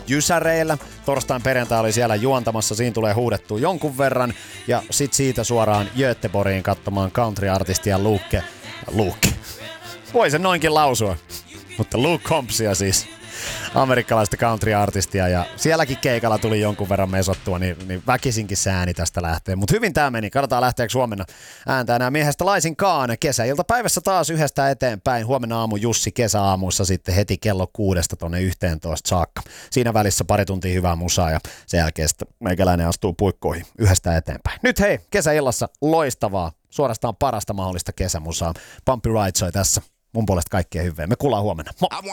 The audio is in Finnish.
jysäreillä. Torstain perjantai oli siellä juontamassa, siinä tulee huudettua jonkun verran. Ja sit siitä suoraan Göteborgiin katsomaan country-artistia Luke. Voi sen noinkin lausua. Mutta Luke Combsia siis, amerikkalaista country-artistia, ja sielläkin keikalla tuli jonkun verran mesottua, niin väkisinkin se ääni tästä lähtee. Mutta hyvin tää meni, katsotaan lähteekö huomenna ääntää nämä miehestä laisinkaan. Kesäiltapäivässä taas 1 eteenpäin, huomenna aamu Jussi kesäaamuissa sitten heti kello 6 tonne 11 saakka. Siinä välissä pari tuntia hyvää musaa ja sen jälkeen sitten meikäläinen astuu puikkoihin 1 eteenpäin. Nyt hei, kesäillassa loistavaa, suorastaan parasta mahdollista kesämusaa. Pumpy Ride soi tässä. Mun puolesta kaikkea hyvää. Me kuullaan huomenna. Moi!